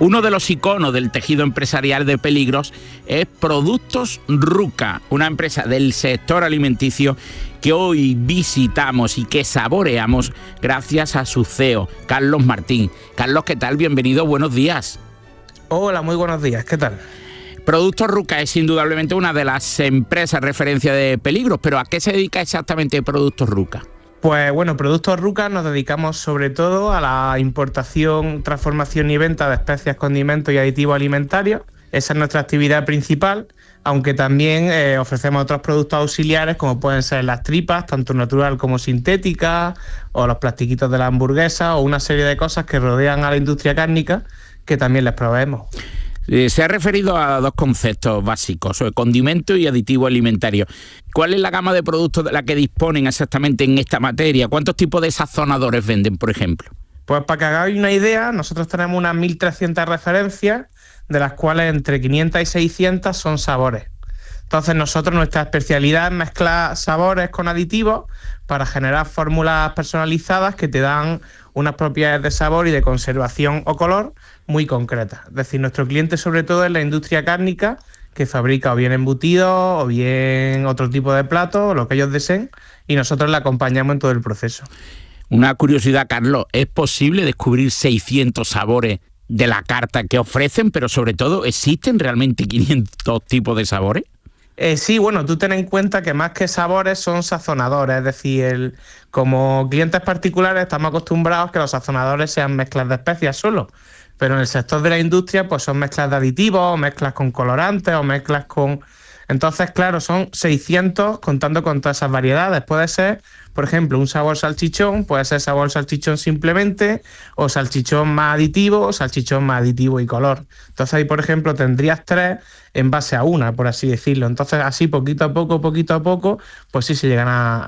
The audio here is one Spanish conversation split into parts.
Uno de los iconos del tejido empresarial de Peligros es Productos Ruca, una empresa del sector alimenticio que hoy visitamos y que saboreamos gracias a su CEO, Carlos Martín. Carlos, ¿qué tal? Bienvenido, buenos días. Hola, muy buenos días, ¿qué tal? Productos Ruca es indudablemente una de las empresas referencia de Peligros, pero ¿a qué se dedica exactamente Productos Ruca? Pues bueno, Productos Ruca nos dedicamos sobre todo a la importación, transformación y venta de especias, condimentos y aditivos alimentarios. Esa es nuestra actividad principal, aunque también ofrecemos otros productos auxiliares como pueden ser las tripas, tanto natural como sintéticas, o los plastiquitos de la hamburguesa, o una serie de cosas que rodean a la industria cárnica que también les proveemos. Se ha referido a dos conceptos básicos, condimento y aditivo alimentario. ¿Cuál es la gama de productos de la que disponen exactamente en esta materia? ¿Cuántos tipos de sazonadores venden, por ejemplo? Pues para que hagáis una idea, nosotros tenemos unas 1.300 referencias, de las cuales entre 500 y 600 son sabores. Entonces nuestra especialidad es mezclar sabores con aditivos para generar fórmulas personalizadas que te dan unas propiedades de sabor y de conservación o color muy concretas. Es decir, nuestro cliente sobre todo es la industria cárnica, que fabrica o bien embutidos o bien otro tipo de platos, o lo que ellos deseen, y nosotros le acompañamos en todo el proceso. Una curiosidad, Carlos, ¿es posible descubrir 600 sabores de la carta que ofrecen, pero sobre todo, ¿existen realmente 500 tipos de sabores? Sí, bueno, tú ten en cuenta que más que sabores son sazonadores, es decir, como clientes particulares estamos acostumbrados a que los sazonadores sean mezclas de especias solo, pero en el sector de la industria pues son mezclas de aditivos, mezclas con colorantes o mezclas con... Entonces, claro, son 600 contando con todas esas variedades. Puede ser, por ejemplo, un sabor salchichón, puede ser sabor salchichón simplemente, o salchichón más aditivo, o salchichón más aditivo y color. Entonces ahí, por ejemplo, tendrías 3 en base a una, por así decirlo. Entonces así, poquito a poco, pues sí se llegan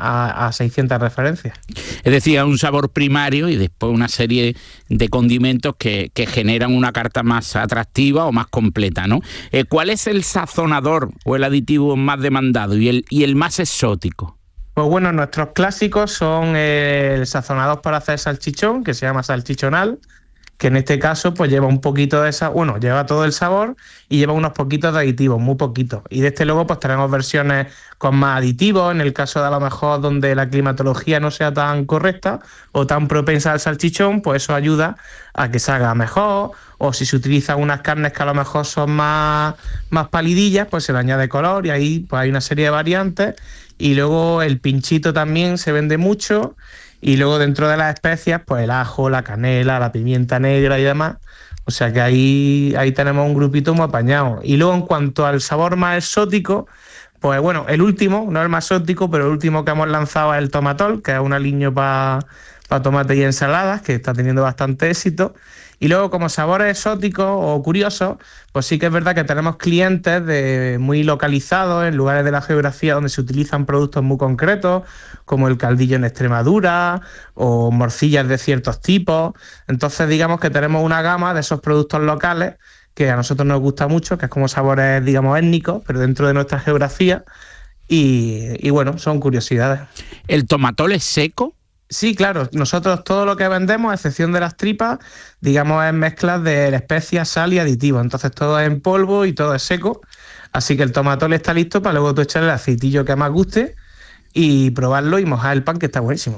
a 600 referencias. Es decir, un sabor primario y después una serie de condimentos que generan una carta más atractiva o más completa, ¿no? ¿Cuál es el sazonador o el aditivo más demandado y el más exótico? Pues bueno, nuestros clásicos son el sazonador para hacer salchichón, que se llama salchichonal, que en este caso pues lleva un poquito de lleva todo el sabor y lleva unos poquitos de aditivos, muy poquitos. Y de este luego pues tenemos versiones con más aditivos, en el caso de a lo mejor donde la climatología no sea tan correcta o tan propensa al salchichón, pues eso ayuda a que salga mejor, o si se utilizan unas carnes que a lo mejor son más palidillas, pues se le añade color y ahí pues hay una serie de variantes. Y luego el pinchito también se vende mucho. Y luego dentro de las especias, pues el ajo, la canela, la pimienta negra y demás. O sea que ahí tenemos un grupito muy apañado. Y luego en cuanto al sabor más exótico, pues bueno, el último, no el más exótico, pero el último que hemos lanzado es el tomatol, que es un aliño para tomate y ensaladas, que está teniendo bastante éxito. Y luego como sabores exóticos o curiosos, pues sí que es verdad que tenemos clientes muy localizados en lugares de la geografía donde se utilizan productos muy concretos, como el caldillo en Extremadura o morcillas de ciertos tipos. Entonces digamos que tenemos una gama de esos productos locales que a nosotros nos gusta mucho, que es como sabores, digamos, étnicos, pero dentro de nuestra geografía. Y bueno, son curiosidades. ¿El tomatol es seco? Sí, claro. Nosotros todo lo que vendemos, a excepción de las tripas, digamos, es mezclas de especias, sal y aditivos. Entonces todo es en polvo y todo es seco. Así que el tomatol está listo para luego tú echarle el aceitillo que más guste y probarlo y mojar el pan, que está buenísimo.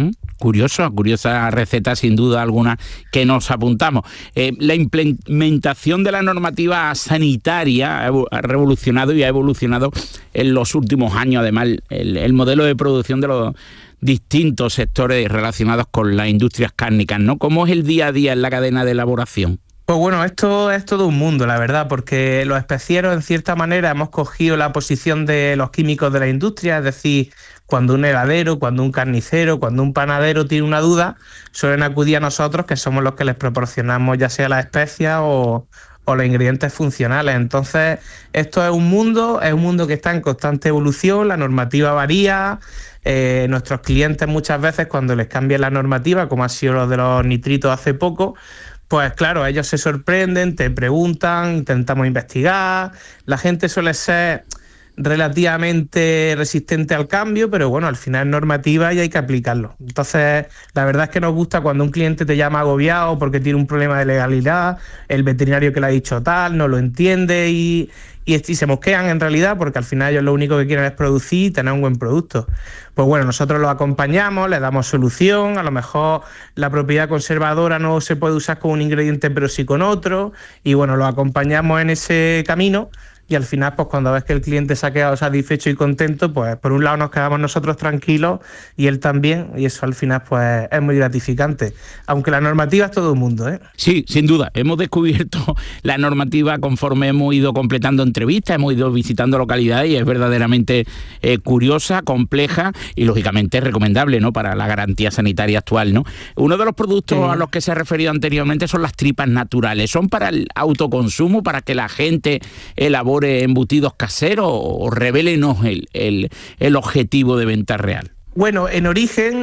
Curiosa receta sin duda alguna que nos apuntamos. La implementación de la normativa sanitaria ha revolucionado y ha evolucionado en los últimos años, además, el modelo de producción de los distintos sectores relacionados con las industrias cárnicas, ¿no? ¿Cómo es el día a día en la cadena de elaboración? Pues bueno, esto es todo un mundo, la verdad, porque los especieros, en cierta manera, hemos cogido la posición de los químicos de la industria, es decir, cuando un heladero, cuando un carnicero, cuando un panadero tiene una duda, suelen acudir a nosotros, que somos los que les proporcionamos ya sea las especias o los ingredientes funcionales. Entonces, esto es un mundo que está en constante evolución, la normativa varía. Nuestros clientes muchas veces cuando les cambian la normativa, como ha sido lo de los nitritos hace poco, pues claro, ellos se sorprenden, te preguntan, intentamos investigar. La gente suele ser relativamente resistente al cambio, pero bueno, al final es normativa y hay que aplicarlo. Entonces, la verdad es que nos gusta cuando un cliente te llama agobiado porque tiene un problema de legalidad, el veterinario que le ha dicho tal, no lo entiende y se mosquean en realidad, porque al final ellos lo único que quieren es producir y tener un buen producto. Pues bueno, nosotros los acompañamos, les damos solución, a lo mejor la propiedad conservadora no se puede usar con un ingrediente pero sí con otro, y bueno, los acompañamos en ese camino. Y al final, pues cuando ves que el cliente se ha quedado satisfecho y contento, pues por un lado nos quedamos nosotros tranquilos y él también, y eso al final pues es muy gratificante. Aunque la normativa es todo el mundo, ¿eh? Sí, sin duda. Hemos descubierto la normativa conforme hemos ido completando entrevistas, hemos ido visitando localidades y es verdaderamente curiosa, compleja y lógicamente recomendable, ¿no?, para la garantía sanitaria actual, ¿no? Uno de los productos a los que se ha referido anteriormente son las tripas naturales. ¿Son para el autoconsumo, para que la gente elabore embutidos caseros, o revélenos el objetivo de venta real? Bueno, en origen,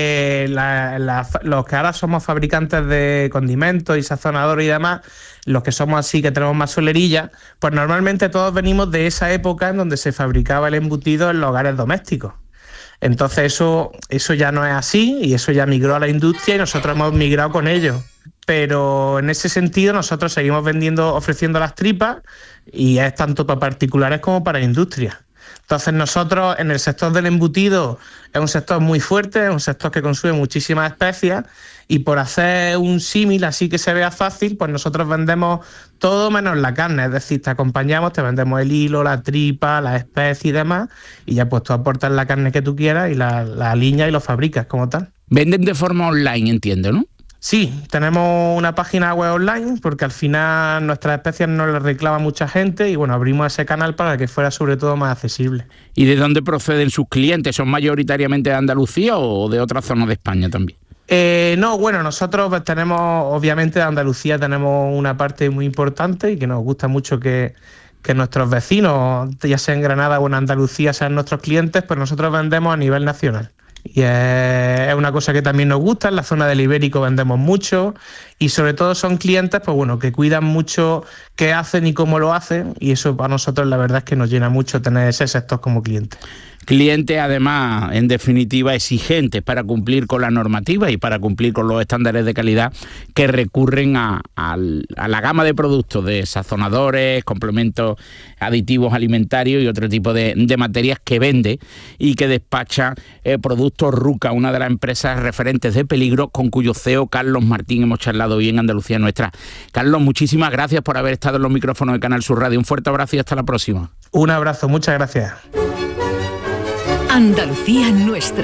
los que ahora somos fabricantes de condimentos y sazonadores y demás, los que somos así, que tenemos más solerilla, pues normalmente todos venimos de esa época en donde se fabricaba el embutido en los hogares domésticos. Entonces eso ya no es así y eso ya migró a la industria y nosotros hemos migrado con ello. Pero en ese sentido nosotros seguimos ofreciendo las tripas y es tanto para particulares como para industria. Entonces nosotros en el sector del embutido es un sector muy fuerte, es un sector que consume muchísimas especias y por hacer un símil así que se vea fácil, pues nosotros vendemos todo menos la carne, es decir, te acompañamos, te vendemos el hilo, la tripa, las especies y demás y ya pues tú aportas la carne que tú quieras y la aliñas y lo fabricas como tal. Venden de forma online, entiendo, ¿no? Sí, tenemos una página web online porque al final nuestras especies no las reclama mucha gente y bueno, abrimos ese canal para que fuera sobre todo más accesible. ¿Y de dónde proceden sus clientes? ¿Son mayoritariamente de Andalucía o de otras zonas de España también? No, bueno, nosotros tenemos, obviamente de Andalucía tenemos una parte muy importante y que nos gusta mucho que nuestros vecinos, ya sea en Granada o en Andalucía, sean nuestros clientes, pues nosotros vendemos a nivel nacional. Y es una cosa que también nos gusta. En la zona del Ibérico vendemos mucho y sobre todo son clientes pues bueno, que cuidan mucho qué hacen y cómo lo hacen y eso para nosotros la verdad es que nos llena mucho tener ese sector como cliente. Clientes además, en definitiva, exigentes para cumplir con la normativa y para cumplir con los estándares de calidad que recurren a la gama de productos de sazonadores, complementos aditivos alimentarios y otro tipo de materias que vende y que despacha Productos Ruca, una de las empresas referentes de peligro con cuyo CEO Carlos Martín hemos charlado hoy en Andalucía Nuestra. Carlos, muchísimas gracias por haber estado en los micrófonos de Canal Sur Radio. Un fuerte abrazo y hasta la próxima. Un abrazo, muchas gracias. Andalucía Nuestra.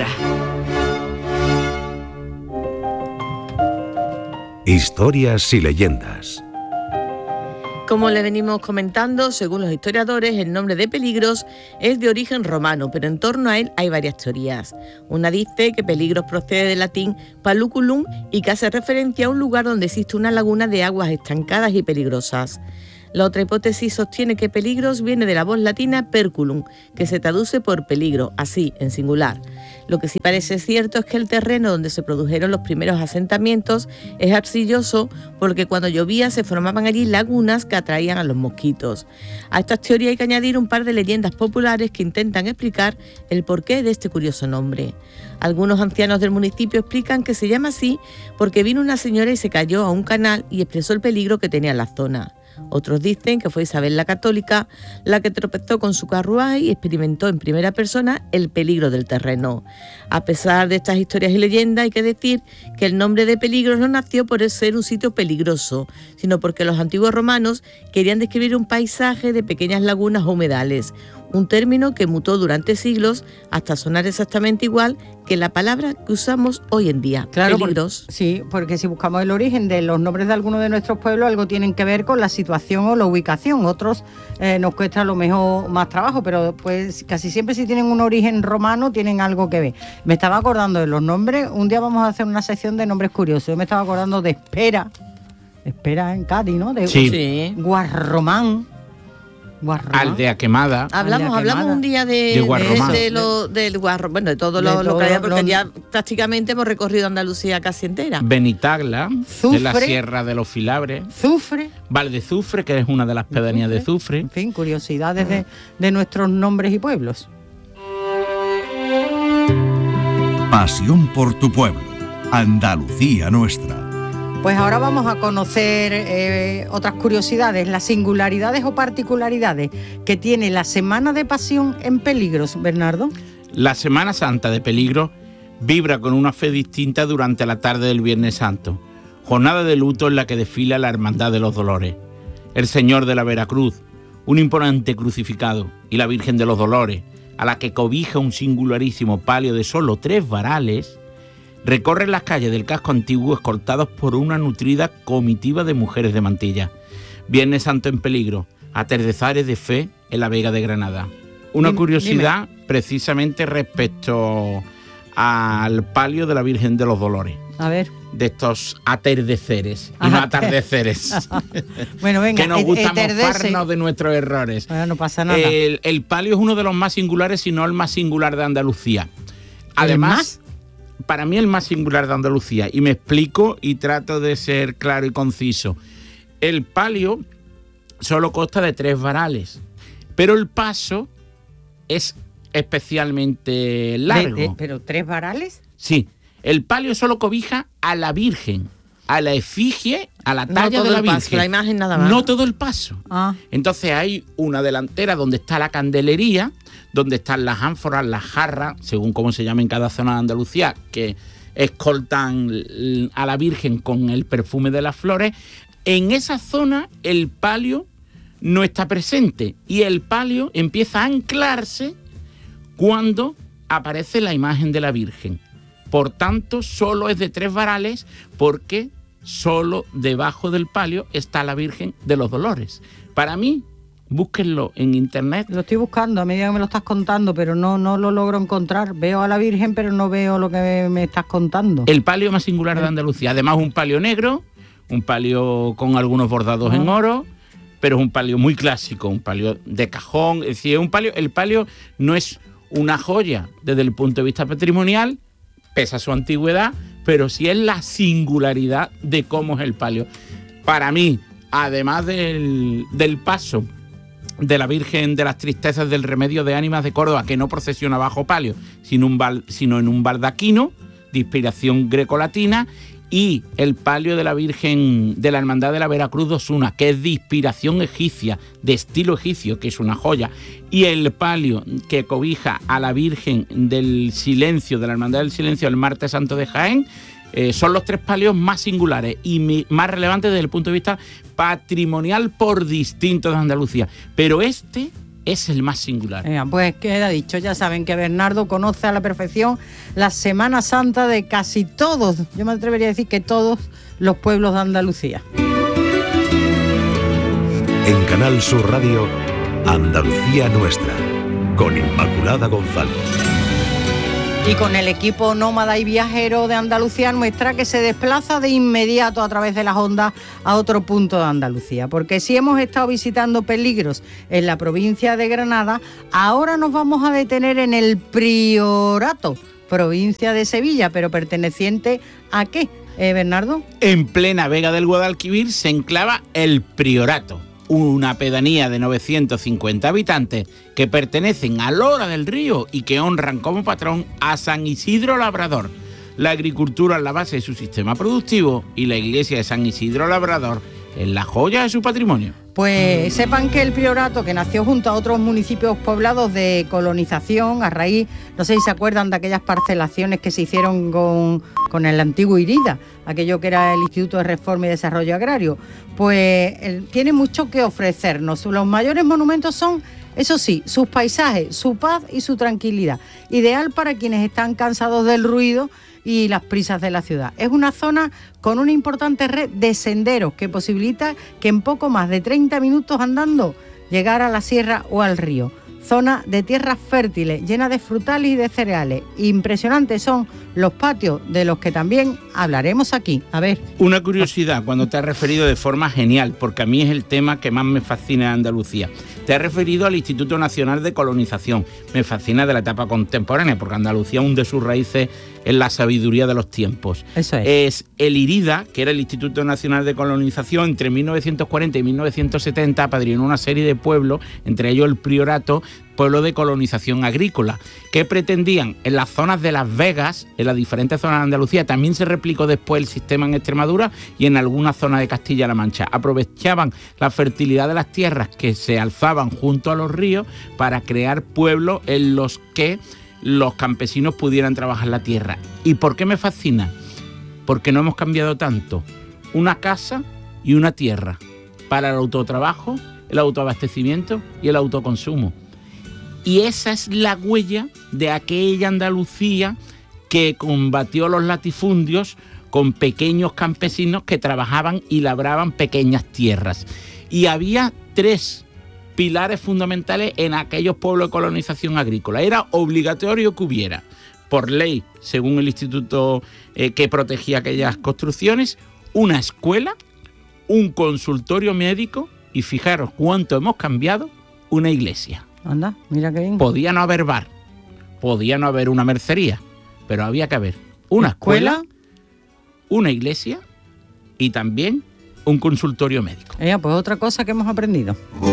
Historias y leyendas. Como le venimos comentando, según los historiadores, el nombre de Peligros es de origen romano, pero en torno a él hay varias teorías. Una dice que Peligros procede del latín paluculum y que hace referencia a un lugar donde existe una laguna de aguas estancadas y peligrosas. La otra hipótesis sostiene que Peligros viene de la voz latina perculum, que se traduce por peligro, así, en singular. Lo que sí parece cierto es que el terreno donde se produjeron los primeros asentamientos es arcilloso porque cuando llovía se formaban allí lagunas que atraían a los mosquitos. A estas teorías hay que añadir un par de leyendas populares que intentan explicar el porqué de este curioso nombre. Algunos ancianos del municipio explican que se llama así porque vino una señora y se cayó a un canal y expresó el peligro que tenía la zona. Otros dicen que fue Isabel la Católica la que tropezó con su carruaje y experimentó en primera persona el peligro del terreno. A pesar de estas historias y leyendas, hay que decir que el nombre de Peligros no nació por ser un sitio peligroso, sino porque los antiguos romanos querían describir un paisaje de pequeñas lagunas o humedales, un término que mutó durante siglos hasta sonar exactamente igual que la palabra que usamos hoy en día, claro, peligros. Sí, porque si buscamos el origen de los nombres de algunos de nuestros pueblos, algo tienen que ver con la situación o la ubicación. Otros nos cuesta a lo mejor más trabajo, pero pues casi siempre si tienen un origen romano tienen algo que ver. Me estaba acordando de los nombres, un día vamos a hacer una sección de nombres curiosos. Yo me estaba acordando de Espera en Cádiz, ¿no? De sí. Guarromán. Aldea Quemada. Hablamos un día del Guarromán. Bueno, de todo lo que hay, porque ya prácticamente hemos recorrido Andalucía casi entera. Benitagla, Zufre, de la Sierra de los Filabres. Zufre. Valdezufre, que es una de las pedanías de Zufre. En fin, curiosidades de nuestros nombres y pueblos. Pasión por tu pueblo. Andalucía nuestra. Pues ahora vamos a conocer otras curiosidades, las singularidades o particularidades que tiene la Semana de Pasión en Peligros, Bernardo. La Semana Santa de Peligros vibra con una fe distinta durante la tarde del Viernes Santo, jornada de luto en la que desfila la Hermandad de los Dolores, el Señor de la Veracruz, un imponente crucificado, y la Virgen de los Dolores, a la que cobija un singularísimo palio de solo 3 varales, recorren las calles del casco antiguo escoltados por una nutrida comitiva de mujeres de mantilla. Viernes Santo en Peligro, atardeceres de fe en la Vega de Granada. Una curiosidad precisamente respecto al palio de la Virgen de los Dolores. A ver. De estos atardeceres y no atardeceres. Bueno, venga, que nos gusta mofarnos de nuestros errores. Bueno, no pasa nada. El palio es uno de los más singulares, si no el más singular de Andalucía. Además, para mí el más singular de Andalucía, y me explico y trato de ser claro y conciso. El palio solo consta de 3 varales, pero el paso es especialmente largo. ¿Pero 3 varales? Sí, el palio solo cobija a la Virgen, a la efigie, a la talla de la Virgen. Paso, la imagen nada más. No todo el paso. Entonces hay una delantera donde está la candelería, donde están las ánforas, las jarras, según cómo se llama en cada zona de Andalucía, que escoltan a la Virgen con el perfume de las flores. En esa zona el palio no está presente y el palio empieza a anclarse cuando aparece la imagen de la Virgen. Por tanto, solo es de 3 varales porque solo debajo del palio está la Virgen de los Dolores. Para mí, búsquenlo en internet. Lo estoy buscando a medida que me lo estás contando, pero no lo logro encontrar. Veo a la Virgen, pero no veo lo que me estás contando. El palio más singular de Andalucía. Además, un palio negro, un palio con algunos bordados en oro, pero es un palio muy clásico, un palio de cajón. Es decir, el palio no es una joya desde el punto de vista patrimonial, pese a su antigüedad, pero sí es la singularidad de cómo es el palio. Para mí, además del paso de la Virgen de las Tristezas del Remedio de Ánimas de Córdoba, que no procesiona bajo palio, sino en un baldaquino de inspiración grecolatina, y el palio de la Virgen de la Hermandad de la Veracruz de Osuna, que es de inspiración egipcia, de estilo egipcio, que es una joya, y el palio que cobija a la Virgen del Silencio, de la Hermandad del Silencio, el Martes Santo de Jaén, son los 3 palios más singulares y más relevantes desde el punto de vista patrimonial por distinto de Andalucía. Pero este es el más singular. Pues queda dicho, ya saben que Bernardo conoce a la perfección la Semana Santa de casi todos, yo me atrevería a decir que todos los pueblos de Andalucía. En Canal Sur Radio, Andalucía Nuestra, con Inmaculada González. Y con el equipo nómada y viajero de Andalucía Nuestra, que se desplaza de inmediato a través de las ondas a otro punto de Andalucía. Porque si hemos estado visitando Peligros en la provincia de Granada, ahora nos vamos a detener en el Priorato, provincia de Sevilla, pero perteneciente ¿a qué, Bernardo? En plena Vega del Guadalquivir se enclava el Priorato, una pedanía de 950 habitantes que pertenecen a Lora del Río y que honran como patrón a San Isidro Labrador. La agricultura es la base de su sistema productivo y la iglesia de San Isidro Labrador es la joya de su patrimonio. Pues sepan que el Priorato, que nació junto a otros municipios poblados de colonización a raíz, no sé si se acuerdan de aquellas parcelaciones que se hicieron con el antiguo IRIDA, aquello que era el Instituto de Reforma y Desarrollo Agrario, pues tiene mucho que ofrecernos. Los mayores monumentos son, eso sí, sus paisajes, su paz y su tranquilidad, ideal para quienes están cansados del ruido y las prisas de la ciudad. Es una zona con una importante red de senderos que posibilita que en poco más de 30 minutos andando llegar a la sierra o al río. zona de tierras fértiles, llena de frutales y de cereales. Impresionantes son los patios, de los que también hablaremos aquí. A ver. Una curiosidad, cuando te has referido de forma genial, porque a mí es el tema que más me fascina de Andalucía. Te has referido al Instituto Nacional de Colonización. Me fascina de la etapa contemporánea, porque Andalucía hunde sus raíces en la sabiduría de los tiempos. Eso es. Es el IRIDA, que era el Instituto Nacional de Colonización, entre 1940 y 1970 apadrinó una serie de pueblos, entre ellos el Priorato, pueblo de colonización agrícola, que pretendían en las zonas de Las Vegas, en las diferentes zonas de Andalucía. También se replicó después el sistema en Extremadura y en algunas zonas de Castilla-La Mancha. Aprovechaban la fertilidad de las tierras que se alzaban junto a los ríos para crear pueblos en los que los campesinos pudieran trabajar la tierra. ¿Y por qué me fascina? Porque no hemos cambiado tanto. Una casa y una tierra para el autotrabajo, el autoabastecimiento y el autoconsumo. Y esa es la huella de aquella Andalucía que combatió los latifundios con pequeños campesinos que trabajaban y labraban pequeñas tierras. Y había 3 pilares fundamentales en aquellos pueblos de colonización agrícola. Era obligatorio que hubiera, por ley, según el instituto que protegía aquellas construcciones, una escuela, un consultorio médico y, fijaros cuánto hemos cambiado, una iglesia. Anda, mira qué bien. Podía no haber bar, podía no haber una mercería, pero había que haber una escuela, una iglesia y también un consultorio médico. Pues otra cosa que hemos aprendido.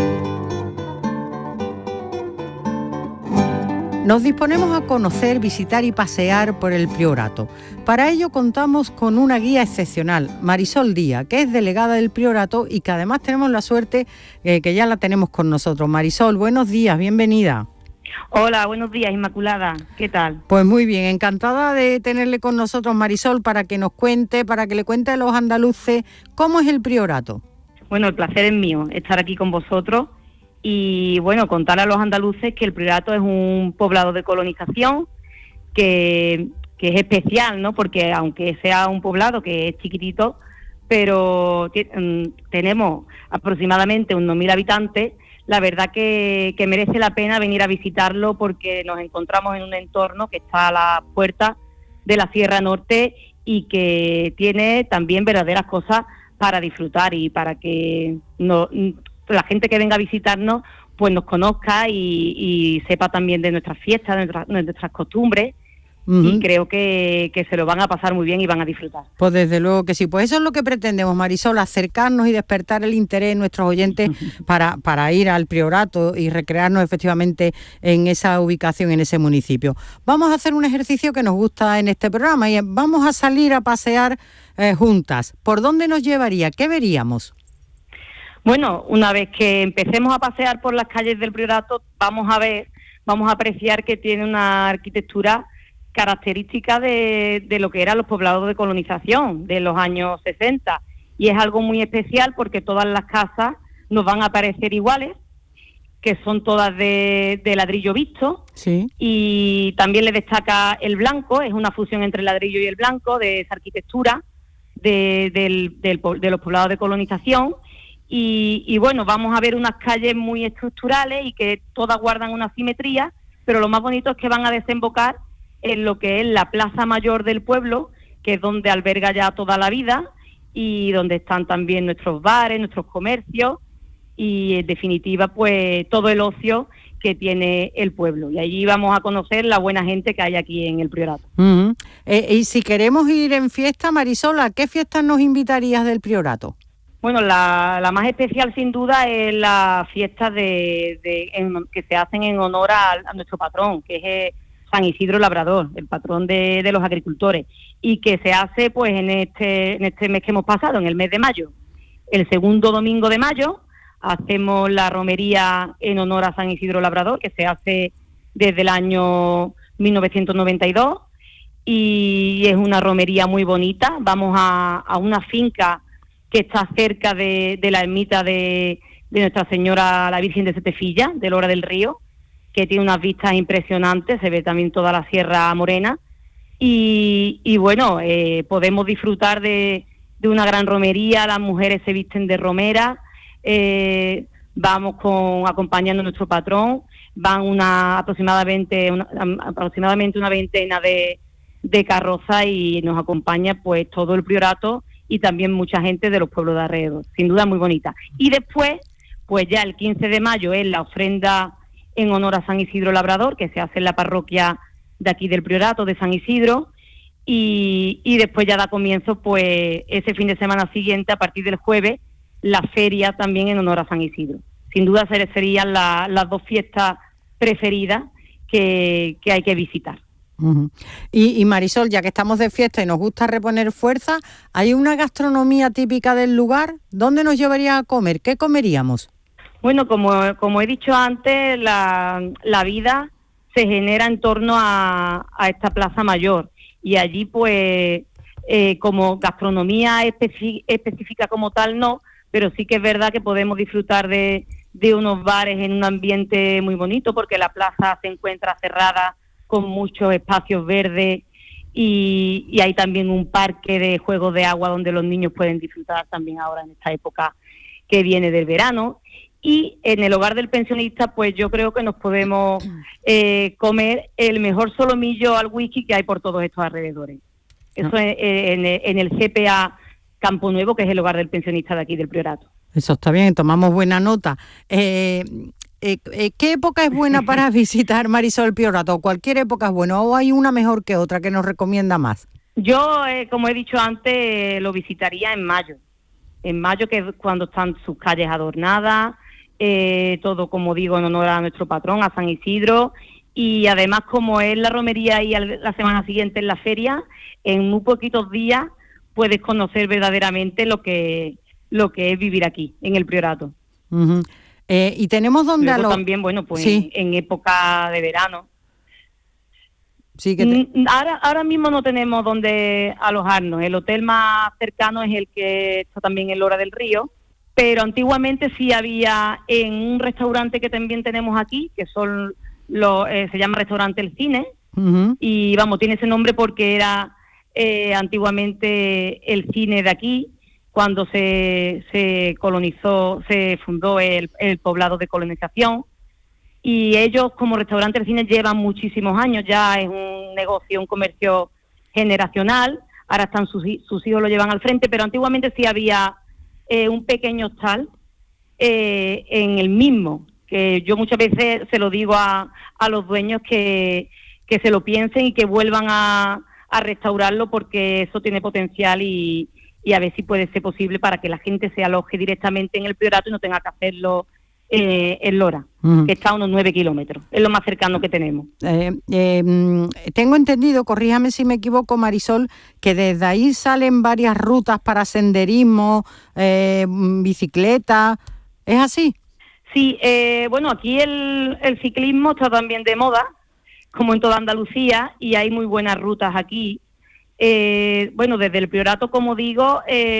Nos disponemos a conocer, visitar y pasear por el Priorato. Para ello contamos con una guía excepcional, Marisol Díaz, que es delegada del Priorato y que además tenemos la suerte que ya la tenemos con nosotros. Marisol, buenos días, bienvenida. Hola, buenos días, Inmaculada. ¿Qué tal? Pues muy bien, encantada de tenerle con nosotros, Marisol, para que nos cuente, para que le cuente a los andaluces cómo es el Priorato. Bueno, el placer es mío estar aquí con vosotros. Y bueno, contar a los andaluces que el Priorato es un poblado de colonización que es especial, ¿no? Porque aunque sea un poblado que es chiquitito, pero tenemos aproximadamente unos 1.000 habitantes, la verdad que merece la pena venir a visitarlo porque nos encontramos en un entorno que está a la puerta de la Sierra Norte y que tiene también verdaderas cosas para disfrutar y para que la gente que venga a visitarnos pues nos conozca y sepa también de nuestras fiestas, de nuestras costumbres. Y creo que se lo van a pasar muy bien y van a disfrutar. Pues desde luego que sí. Pues eso es lo que pretendemos, Marisol, acercarnos y despertar el interés de nuestros oyentes para ir al Priorato y recrearnos efectivamente en esa ubicación, en ese municipio. Vamos a hacer un ejercicio que nos gusta en este programa y vamos a salir a pasear juntas. ¿Por dónde nos llevaría? ¿Qué veríamos? Bueno, una vez que empecemos a pasear por las calles del Priorato, vamos a apreciar que tiene una arquitectura característica de lo que eran los poblados de colonización de los años 60. Y es algo muy especial porque todas las casas nos van a parecer iguales, que son todas de ladrillo visto. Sí. Y también le destaca el blanco, es una fusión entre el ladrillo y el blanco de esa arquitectura de los poblados de colonización. Y bueno, vamos a ver unas calles muy estructurales y que todas guardan una simetría, pero lo más bonito es que van a desembocar en lo que es la plaza mayor del pueblo, que es donde alberga ya toda la vida y donde están también nuestros bares, nuestros comercios y en definitiva pues todo el ocio que tiene el pueblo. Y allí vamos a conocer la buena gente que hay aquí en el Priorato. Y si queremos ir en fiesta, Marisol, ¿a qué fiestas nos invitarías del Priorato? Bueno, la más especial sin duda es la fiesta que se hacen en honor a nuestro patrón, que es San Isidro Labrador, el patrón de los agricultores, y que se hace pues en este mes que hemos pasado, en el mes de mayo. El segundo domingo de mayo hacemos la romería en honor a San Isidro Labrador, que se hace desde el año 1992, y es una romería muy bonita. Vamos a una finca que está cerca de la ermita de Nuestra Señora la Virgen de Setefilla, de Lora del Río, que tiene unas vistas impresionantes, se ve también toda la Sierra Morena, y bueno, podemos disfrutar de una gran romería, las mujeres se visten de romera, vamos acompañando a nuestro patrón, van aproximadamente una veintena de carrozas y nos acompaña pues todo el priorato y también mucha gente de los pueblos de alrededor. Sin duda muy bonita. Y después, pues ya el 15 de mayo es la ofrenda en honor a San Isidro Labrador, que se hace en la parroquia de aquí del priorato de San Isidro, y después ya da comienzo pues ese fin de semana siguiente, a partir del jueves, la feria también en honor a San Isidro. Sin duda serían las dos fiestas preferidas que hay que visitar. Uh-huh. Y Marisol, ya que estamos de fiesta y nos gusta reponer fuerza, ¿hay una gastronomía típica del lugar? ¿Dónde nos llevaría a comer? ¿Qué comeríamos? Bueno, como he dicho antes, la vida se genera en torno a esta Plaza Mayor, y allí pues como gastronomía específica como tal no, pero sí que es verdad que podemos disfrutar de unos bares en un ambiente muy bonito, porque la plaza se encuentra cerrada con muchos espacios verdes y hay también un parque de juegos de agua donde los niños pueden disfrutar también ahora en esta época que viene del verano. Y en el hogar del pensionista, pues yo creo que nos podemos comer el mejor solomillo al whisky que hay por todos estos alrededores. Eso es en el CPA Campo Nuevo, que es el hogar del pensionista de aquí del Priorato. Eso está bien, tomamos buena nota. ¿Qué época es buena para visitar, Marisol, el Priorato? ¿Cualquier época es buena o hay una mejor que otra que nos recomienda más? Yo, como he dicho antes, lo visitaría en mayo. En mayo, que es cuando están sus calles adornadas, todo, como digo, en honor a nuestro patrón, a San Isidro, y además como es la romería y la semana siguiente en la feria, en muy poquitos días puedes conocer verdaderamente lo que es vivir aquí, en el Priorato. Uh-huh. Y tenemos donde también, bueno, pues sí. en época de verano. Sí, que ahora mismo no tenemos donde alojarnos. El hotel más cercano es el que está también en Lora del Río, pero antiguamente sí había en un restaurante que también tenemos aquí, que son se llama Restaurante El Cine, uh-huh. y vamos, tiene ese nombre porque era antiguamente el cine de aquí, cuando se colonizó, se fundó el poblado de colonización, y ellos como Restaurante El Cine llevan muchísimos años, ya es un negocio, un comercio generacional, ahora están sus hijos lo llevan al frente, pero antiguamente sí había un pequeño hostal en el mismo, que yo muchas veces se lo digo a los dueños que se lo piensen y que vuelvan a restaurarlo, porque eso tiene potencial y a ver si puede ser posible para que la gente se aloje directamente en el Priorato y no tenga que hacerlo en Lora, que está a unos 9 kilómetros, es lo más cercano que tenemos. Tengo entendido, corríjame si me equivoco, Marisol, que desde ahí salen varias rutas para senderismo, bicicleta, ¿es así? Sí, bueno, aquí el ciclismo está también de moda, como en toda Andalucía, y hay muy buenas rutas aquí. Bueno, desde el Priorato, como digo,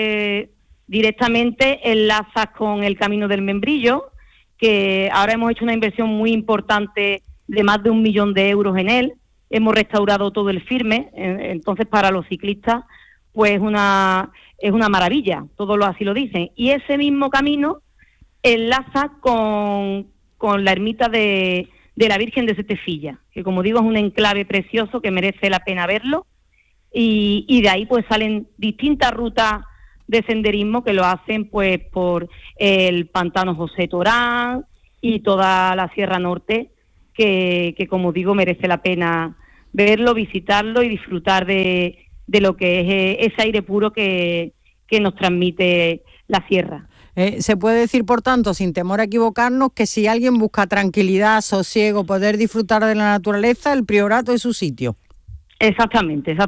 directamente enlazas con el Camino del Membrillo, que ahora hemos hecho una inversión muy importante de más de 1 millón de euros en él. Hemos restaurado todo el firme, entonces para los ciclistas pues es una maravilla, todos así lo dicen. Y ese mismo camino enlaza con la ermita de la Virgen de Setefilla, que como digo es un enclave precioso que merece la pena verlo, y de ahí pues salen distintas rutas de senderismo que lo hacen pues por el pantano José Torán y toda la Sierra Norte, que como digo merece la pena verlo, visitarlo y disfrutar de lo que es ese aire puro que nos transmite la sierra. Se puede decir, por tanto, sin temor a equivocarnos, que si alguien busca tranquilidad, sosiego, poder disfrutar de la naturaleza, el Priorato es su sitio. Exactamente.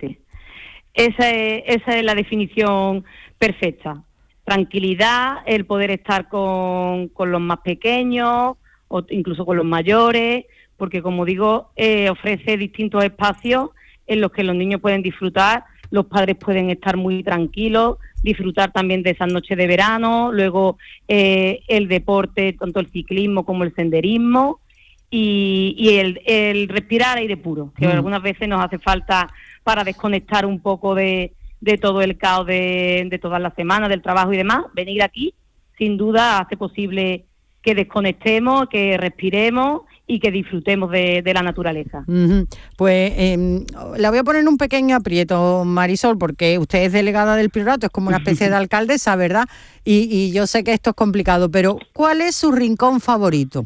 Esa es la definición perfecta. Tranquilidad, el poder estar con los más pequeños o incluso con los mayores, porque como digo, ofrece distintos espacios en los que los niños pueden disfrutar, los padres pueden estar muy tranquilos, disfrutar también de esas noches de verano, luego el deporte, tanto el ciclismo como el senderismo, y el respirar aire puro, que algunas veces nos hace falta para desconectar un poco de todo el caos de todas las semanas, del trabajo y demás. Venir aquí, sin duda, hace posible que desconectemos, que respiremos y que disfrutemos de la naturaleza. Pues la voy a poner en un pequeño aprieto, Marisol, porque usted es delegada del Priorato, es como una especie de alcaldesa, ¿verdad? Y yo sé que esto es complicado, pero ¿cuál es su rincón favorito?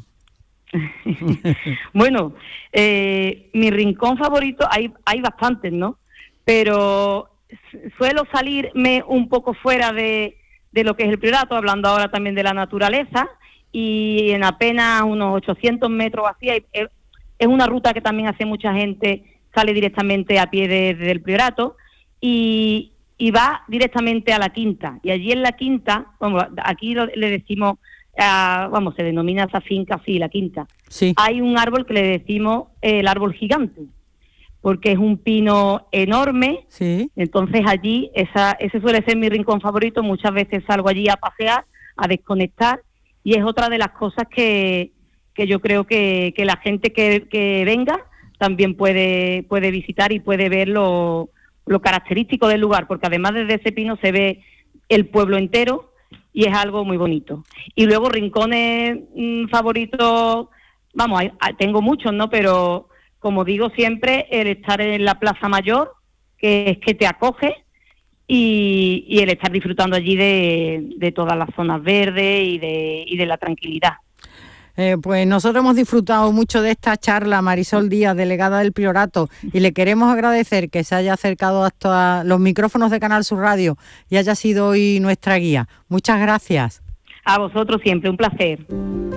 Bueno, mi rincón favorito, hay bastantes, ¿no? Pero suelo salirme un poco fuera de lo que es el Priorato, hablando ahora también de la naturaleza, y en apenas unos 800 metros así, es una ruta que también hace mucha gente, sale directamente a pie desde el Priorato, y va directamente a la Quinta, y allí en la Quinta, aquí le decimos, se denomina esa finca así, la Quinta, sí. Hay un árbol que le decimos el árbol gigante, porque es un pino enorme, sí. Entonces allí, ese suele ser mi rincón favorito, muchas veces salgo allí a pasear, a desconectar, y es otra de las cosas que yo creo que la gente que venga también puede visitar y puede ver lo característico del lugar, porque además desde ese pino se ve el pueblo entero y es algo muy bonito. Y luego rincones favoritos, tengo muchos, ¿no? Pero como digo siempre, el estar en la Plaza Mayor, que es que te acoge, y el estar disfrutando allí de todas las zonas verdes y de la tranquilidad. Pues nosotros hemos disfrutado mucho de esta charla, Marisol Díaz, delegada del Priorato, y le queremos agradecer que se haya acercado hasta los micrófonos de Canal Sur Radio y haya sido hoy nuestra guía. Muchas gracias. A vosotros siempre, un placer.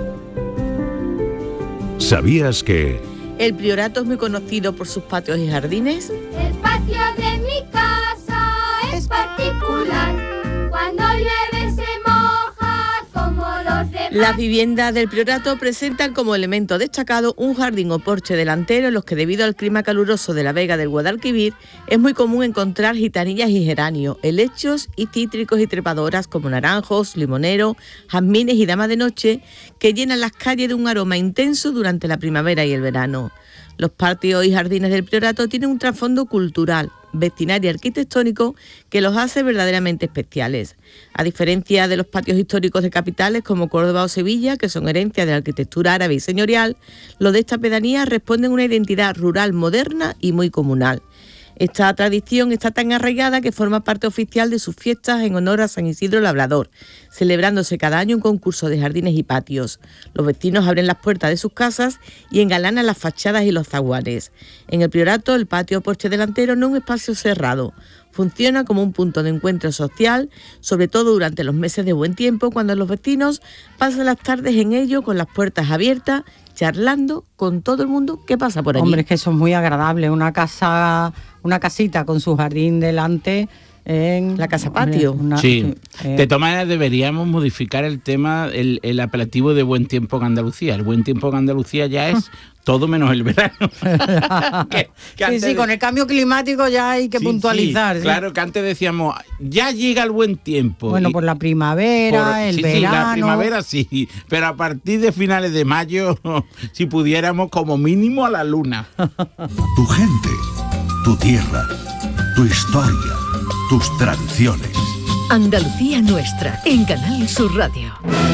¿Sabías que El Priorato es muy conocido por sus patios y jardines? El patio de mi casa es particular. Cuando llueve se moja como los demás. Las viviendas del Priorato presentan como elemento destacado un jardín o porche delantero en los que, debido al clima caluroso de la Vega del Guadalquivir, es muy común encontrar gitanillas y geranios, helechos y cítricos y trepadoras como naranjos, limoneros, jazmines y damas de noche, que llenan las calles de un aroma intenso durante la primavera y el verano. Los patios y jardines del Priorato tienen un trasfondo cultural, vecinal y arquitectónico que los hace verdaderamente especiales. A diferencia de los patios históricos de capitales como Córdoba o Sevilla, que son herencia de la arquitectura árabe y señorial, los de esta pedanía responden a una identidad rural moderna y muy comunal. Esta tradición está tan arraigada que forma parte oficial de sus fiestas en honor a San Isidro Labrador, celebrándose cada año un concurso de jardines y patios. Los vecinos abren las puertas de sus casas y engalanan las fachadas y los zaguanes. En el Priorato, el patio o porche delantero no es un espacio cerrado. Funciona como un punto de encuentro social, sobre todo durante los meses de buen tiempo, cuando los vecinos pasan las tardes en ello con las puertas abiertas, charlando con todo el mundo que pasa por allí. Hombre, es que eso es muy agradable, una casita con su jardín delante en la casa patio. Sí. De todas maneras, deberíamos modificar el tema, el apelativo de buen tiempo en Andalucía. El buen tiempo en Andalucía ya es todo menos el verano. Sí, con el cambio climático ya hay que puntualizar. Sí. Claro, que antes decíamos, ya llega el buen tiempo. Bueno, por la primavera, el verano. Sí, la primavera sí, pero a partir de finales de mayo, si pudiéramos, como mínimo a la luna. Tu gente, tu tierra, tu historia, tus tradiciones. Andalucía Nuestra, en Canal Sur Radio.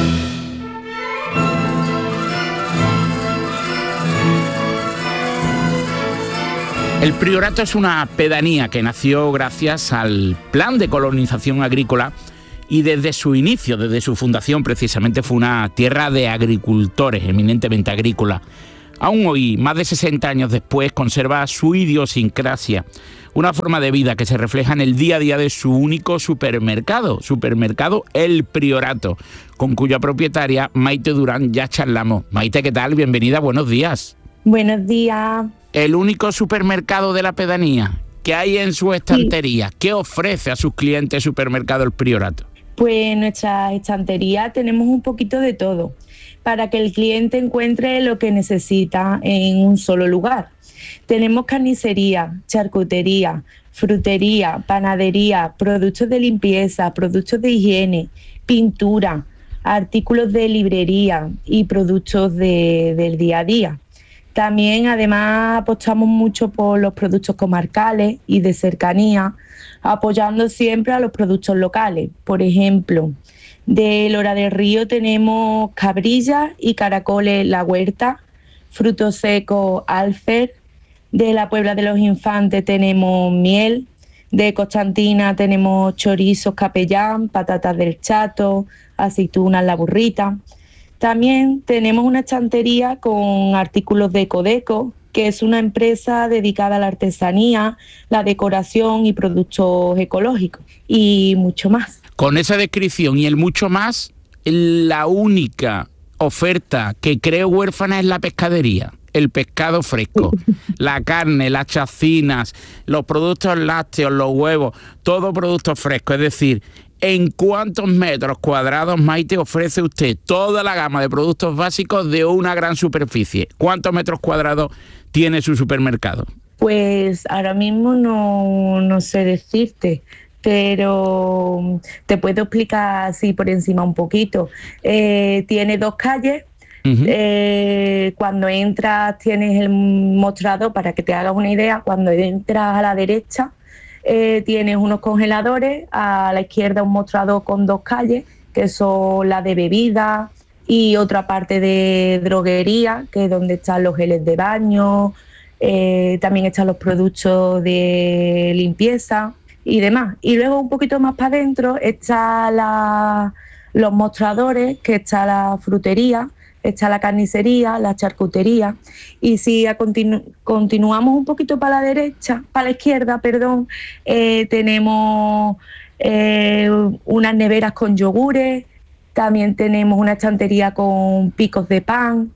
El Priorato es una pedanía que nació gracias al plan de colonización agrícola y desde su inicio, desde su fundación precisamente, fue una tierra de agricultores, eminentemente agrícola. Aún hoy, más de 60 años después, conserva su idiosincrasia, una forma de vida que se refleja en el día a día de su único supermercado El Priorato, con cuya propietaria, Maite Durán, ya charlamos. Maite, ¿qué tal? Bienvenida, buenos días. Buenos días. El único supermercado de la pedanía. ¿Qué hay en su estantería? Sí. ¿Qué ofrece a sus clientes Supermercado El Priorato? Pues en nuestra estantería tenemos un poquito de todo, para que el cliente encuentre lo que necesita en un solo lugar. Tenemos carnicería, charcutería, frutería, panadería, productos de limpieza, productos de higiene, pintura, artículos de librería y productos del día a día. También, además, apostamos mucho por los productos comarcales y de cercanía, apoyando siempre a los productos locales. Por ejemplo, de Lora del Río tenemos cabrillas y caracoles La Huerta, frutos secos Alfer, de la Puebla de los Infantes tenemos miel, de Constantina tenemos chorizos capellán, patatas del Chato, aceitunas la burrita. También tenemos una estantería con artículos de Codeco, que es una empresa dedicada a la artesanía, la decoración y productos ecológicos, y mucho más. Con esa descripción y el mucho más, la única oferta que creo huérfana es la pescadería. El pescado fresco, la carne, las chacinas, los productos lácteos, los huevos, todo producto fresco. Es decir, ¿en cuántos metros cuadrados, Maite, ofrece usted toda la gama de productos básicos de una gran superficie? ¿Cuántos metros cuadrados tiene su supermercado? Pues ahora mismo no sé decirte, pero te puedo explicar así por encima un poquito. Tiene 2 calles. Cuando entras tienes el mostrador, para que te hagas una idea. Cuando entras a la derecha tienes unos congeladores, a la izquierda un mostrador con 2 calles, que son la de bebidas, y otra parte de droguería, que es donde están los geles de baño, también están los productos de limpieza y demás. Y luego un poquito más para adentro están los mostradores, que está la frutería, está la carnicería, la charcutería, y si continuamos un poquito para la izquierda, tenemos unas neveras con yogures, también tenemos una estantería con picos de pan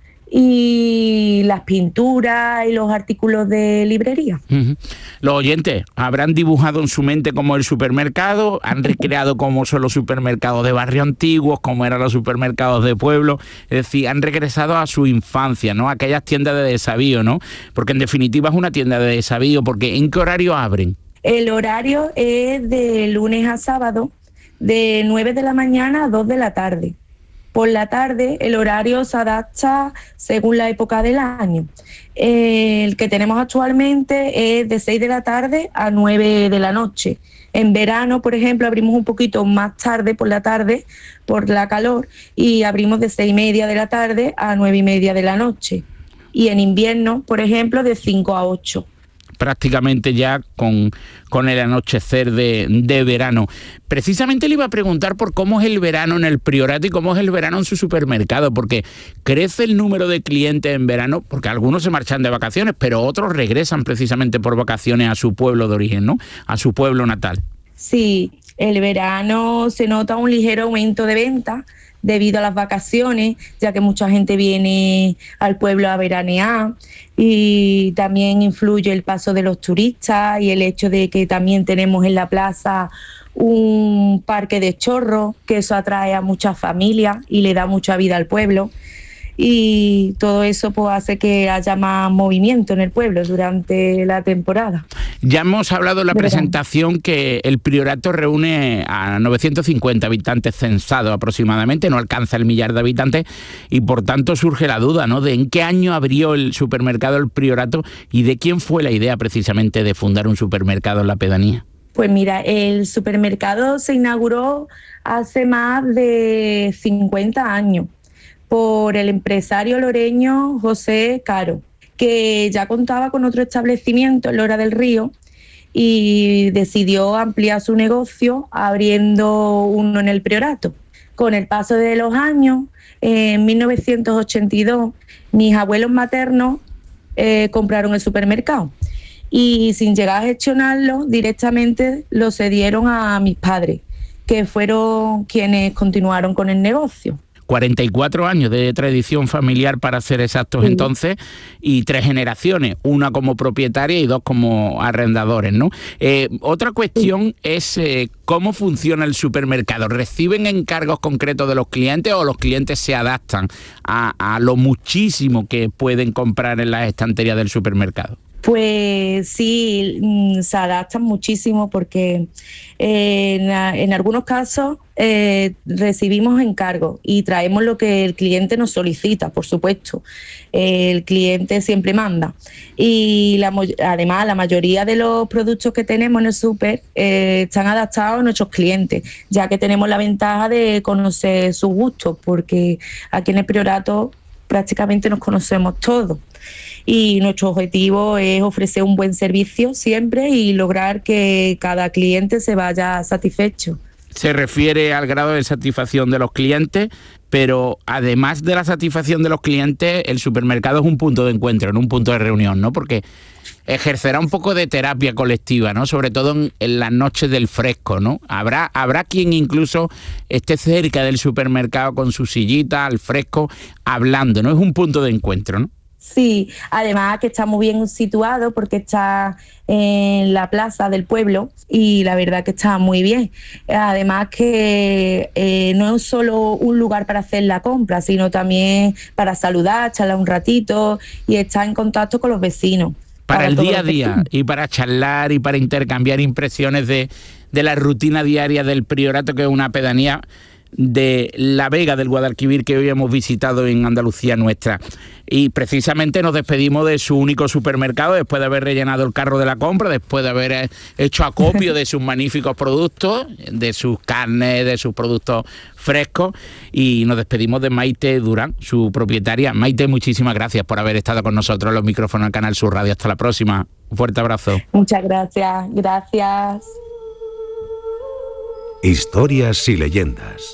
y las pinturas y los artículos de librería. Los oyentes habrán dibujado en su mente como el supermercado, han recreado cómo son los supermercados de barrio antiguos, cómo eran los supermercados de pueblo, es decir, han regresado a su infancia, ¿no? Aquellas tiendas de desavío, ¿no? Porque en definitiva es una tienda de desavío, porque ¿en qué horario abren? El horario es de lunes a sábado, de 9 de la mañana a 2 de la tarde. Por la tarde el horario se adapta según la época del año. El que tenemos actualmente es de 6 de la tarde a 9 de la noche. En verano, por ejemplo, abrimos un poquito más tarde por la tarde, por la calor, y abrimos de 6:30 de la tarde a 9:30 de la noche. Y en invierno, por ejemplo, de 5 a 8. Prácticamente ya con el anochecer de verano. Precisamente le iba a preguntar por cómo es el verano en el Priorato y cómo es el verano en su supermercado, porque crece el número de clientes en verano, porque algunos se marchan de vacaciones, pero otros regresan precisamente por vacaciones a su pueblo de origen, ¿no? A su pueblo natal. Sí, el verano se nota un ligero aumento de ventas debido a las vacaciones, ya que mucha gente viene al pueblo a veranear, y también influye el paso de los turistas y el hecho de que también tenemos en la plaza un parque de chorros, que eso atrae a muchas familias y le da mucha vida al pueblo. Y todo eso pues hace que haya más movimiento en el pueblo durante la temporada. Ya hemos hablado en la presentación que el Priorato reúne a 950 habitantes censados aproximadamente, no alcanza el 1 millar de habitantes, y por tanto surge la duda, ¿no?, de en qué año abrió el supermercado El Priorato y de quién fue la idea precisamente de fundar un supermercado en la pedanía. Pues mira, el supermercado se inauguró hace más de 50 años. Por el empresario loreño José Caro, que ya contaba con otro establecimiento en Lora del Río y decidió ampliar su negocio abriendo uno en el Priorato. Con el paso de los años, en 1982, mis abuelos maternos compraron el supermercado y sin llegar a gestionarlo, directamente lo cedieron a mis padres, que fueron quienes continuaron con el negocio. 44 años de tradición familiar, para ser exactos, sí. Entonces, y 3 generaciones, una como propietaria y 2 como arrendadores, ¿no? Otra cuestión es cómo funciona el supermercado. ¿Reciben encargos concretos de los clientes o los clientes se adaptan a lo muchísimo que pueden comprar en las estanterías del supermercado? Pues sí, se adaptan muchísimo porque en algunos casos recibimos encargos y traemos lo que el cliente nos solicita, por supuesto. El cliente siempre manda. Y además la mayoría de los productos que tenemos en el súper están adaptados a nuestros clientes, ya que tenemos la ventaja de conocer sus gustos, porque aquí en el Priorato prácticamente nos conocemos todos. Y nuestro objetivo es ofrecer un buen servicio siempre y lograr que cada cliente se vaya satisfecho. Se refiere al grado de satisfacción de los clientes, pero además de la satisfacción de los clientes, el supermercado es un punto de encuentro, no un punto de reunión, ¿no? Porque ejercerá un poco de terapia colectiva, ¿no? Sobre todo en las noches del fresco, ¿no? Habrá quien incluso esté cerca del supermercado con su sillita al fresco hablando, ¿no? Es un punto de encuentro, ¿no? Sí, además que está muy bien situado porque está en la plaza del pueblo y la verdad que está muy bien. Además que no es solo un lugar para hacer la compra, sino también para saludar, charlar un ratito y estar en contacto con los vecinos. Para el día a día y para charlar y para intercambiar impresiones de la rutina diaria del Priorato, que es una pedanía de La Vega del Guadalquivir que hoy hemos visitado en Andalucía Nuestra. Y precisamente nos despedimos de su único supermercado después de haber rellenado el carro de la compra, después de haber hecho acopio de sus magníficos productos, de sus carnes, de sus productos frescos, y nos despedimos de Maite Durán, su propietaria. Maite, muchísimas gracias por haber estado con nosotros en los micrófonos del Canal Sur Radio. Hasta la próxima. Un fuerte abrazo. Muchas gracias. Gracias. Historias y leyendas.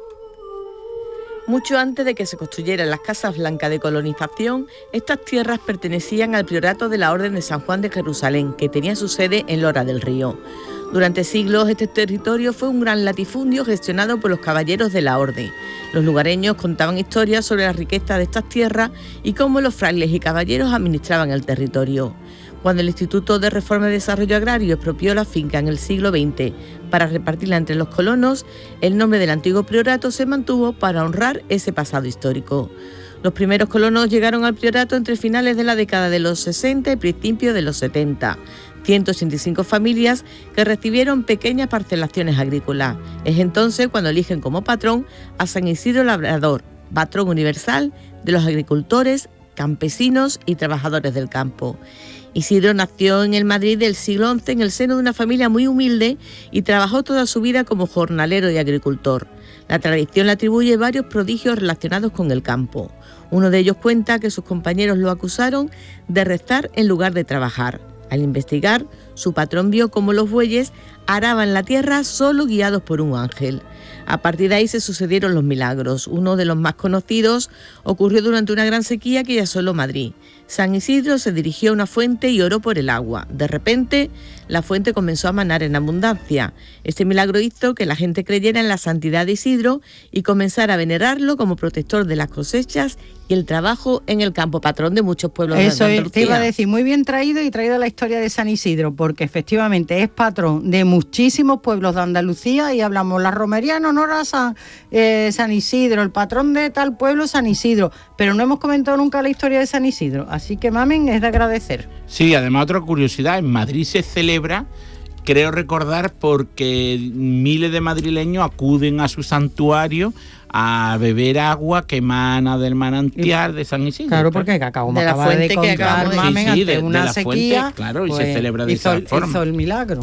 Mucho antes de que se construyeran las casas blancas de colonización, estas tierras pertenecían al Priorato de la Orden de San Juan de Jerusalén, que tenía su sede en Lora del Río. Durante siglos este territorio fue un gran latifundio gestionado por los caballeros de la Orden. Los lugareños contaban historias sobre la riqueza de estas tierras y cómo los frailes y caballeros administraban el territorio. Cuando el Instituto de Reforma y Desarrollo Agrario expropió la finca en el siglo XX para repartirla entre los colonos, el nombre del antiguo priorato se mantuvo para honrar ese pasado histórico. Los primeros colonos llegaron al priorato entre finales de la década de los 60 y principios de los 70. 185 familias que recibieron pequeñas parcelaciones agrícolas. Es entonces cuando eligen como patrón a San Isidro Labrador, patrón universal de los agricultores, campesinos y trabajadores del campo. Isidro nació en el Madrid del siglo XI en el seno de una familia muy humilde y trabajó toda su vida como jornalero y agricultor. La tradición le atribuye varios prodigios relacionados con el campo. Uno de ellos cuenta que sus compañeros lo acusaron de rezar en lugar de trabajar. Al investigar, su patrón vio cómo los bueyes araban la tierra solo guiados por un ángel. A partir de ahí se sucedieron los milagros. Uno de los más conocidos ocurrió durante una gran sequía que asoló Madrid. San Isidro se dirigió a una fuente y oró por el agua. De repente, la fuente comenzó a manar en abundancia. Este milagro hizo que la gente creyera en la santidad de Isidro y comenzara a venerarlo como protector de las cosechas y el trabajo en el campo, patrón de muchos pueblos de Andalucía. Eso te iba a decir, muy bien traído y traído la historia de San Isidro, porque efectivamente es patrón de muchísimos pueblos de Andalucía y hablamos la romería en honor a San Isidro, el patrón de tal pueblo San Isidro, pero no hemos comentado nunca la historia de San Isidro, así que mamen, es de agradecer. Sí, además otra curiosidad, en Madrid se celebra, creo recordar, porque miles de madrileños acuden a su santuario a beber agua que emana del manantial de San Isidro. Claro, porque acabo de la fuente que acabamos de mamen, sí, ante una de la sequía, fuente, claro, y pues, se celebra de esa forma. Hizo el milagro.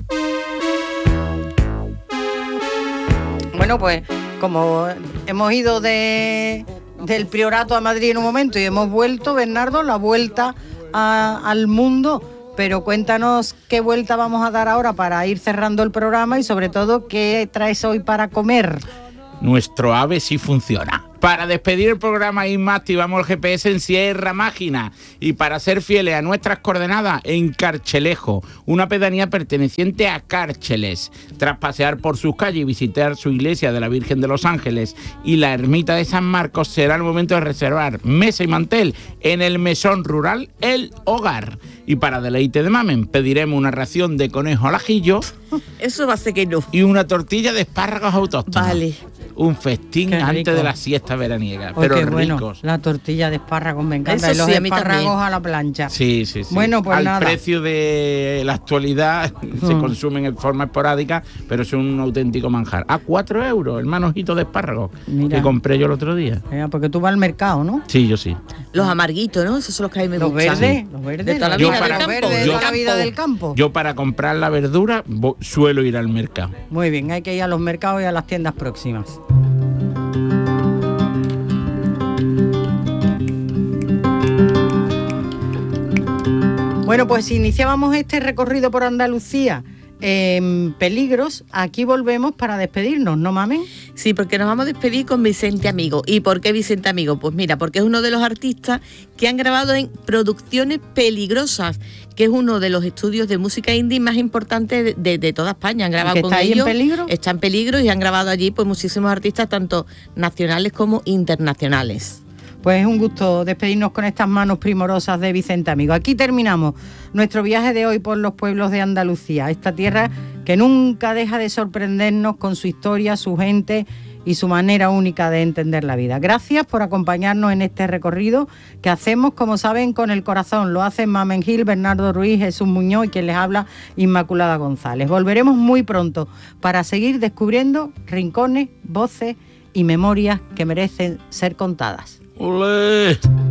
Bueno, pues como hemos ido del Priorato a Madrid en un momento y hemos vuelto, Bernardo, la vuelta al mundo, pero cuéntanos qué vuelta vamos a dar ahora para ir cerrando el programa y sobre todo qué traes hoy para comer. Nuestro AVE sí funciona. Para despedir el programa Isma, activamos el GPS en Sierra Mágina y para ser fieles a nuestras coordenadas en Carchelejo, una pedanía perteneciente a Cárcheles. Tras pasear por sus calles y visitar su iglesia de la Virgen de los Ángeles y la ermita de San Marcos, será el momento de reservar mesa y mantel en el mesón rural El Hogar. Y para deleite de mamen, pediremos una ración de conejo al ajillo. Eso va a ser que no. Y una tortilla de espárragos autóctonos. Vale. Un festín antes de la siesta veraniega, pero qué ricos. Bueno, la tortilla de espárragos me encanta. Eso y los sí, a mí espárragos también. a la plancha. Sí, sí, sí. Bueno, pues al nada. precio de la actualidad se consumen en forma esporádica, pero es un auténtico manjar. A 4 euros el manojito de espárragos que compré yo el otro día. Porque tú vas al mercado, ¿no? Sí, yo sí. Los amarguitos, ¿no? Esos son los que a mí me gustan. Los verdes. De toda la Yo vida para del campo. de toda la vida del campo. Yo para comprar la verdura suelo ir al mercado. Muy bien, hay que ir a los mercados y a las tiendas próximas. Bueno, pues si iniciábamos este recorrido por Andalucía en Peligros, aquí volvemos para despedirnos, ¿no, Mamen? Sí, porque nos vamos a despedir con Vicente Amigo. ¿Y por qué Vicente Amigo? Pues mira, porque es uno de los artistas que han grabado en Producciones Peligrosas, que es uno de los estudios de música indie más importantes de toda España. Han grabado con ellos. ¿Está en Peligro? Está en Peligro y han grabado allí pues muchísimos artistas, tanto nacionales como internacionales. Pues es un gusto despedirnos con estas manos primorosas de Vicente Amigo. Aquí terminamos nuestro viaje de hoy por los pueblos de Andalucía, esta tierra que nunca deja de sorprendernos con su historia, su gente y su manera única de entender la vida. Gracias por acompañarnos en este recorrido que hacemos, como saben, con el corazón. Lo hacen Mamen Gil, Bernardo Ruiz, Jesús Muñoz y quien les habla, Inmaculada González. Volveremos muy pronto para seguir descubriendo rincones, voces y memorias que merecen ser contadas. ¡Olé!